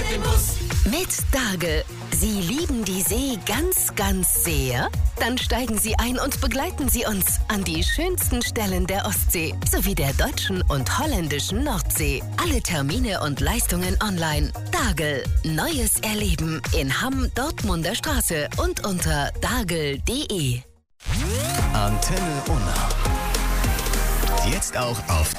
im Bus. Mit Dagel. Sie lieben die See ganz, ganz sehr? Dann steigen Sie ein und begleiten Sie uns an die schönsten Stellen der Ostsee sowie der deutschen und holländischen Nordsee. Alle Termine und Leistungen online. Dagel. Neues Erleben in Hamm, Dortmunder Straße und unter dagel.de. Antenne Unna. Jetzt auch auf